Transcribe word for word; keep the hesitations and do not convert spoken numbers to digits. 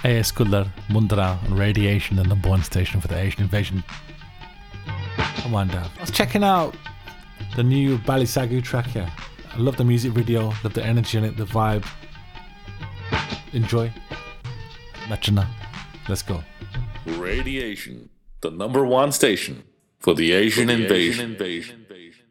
A S Kullar, Mundra, and Radiation, the number one station for the Asian invasion. Come on, Dav. I was checking out the new Balisagu track here. I love the music video, love the energy in it, the vibe. Enjoy. Machana. Let's go. Radiation, the number one station for the Asian, for the invasion. Asian invasion.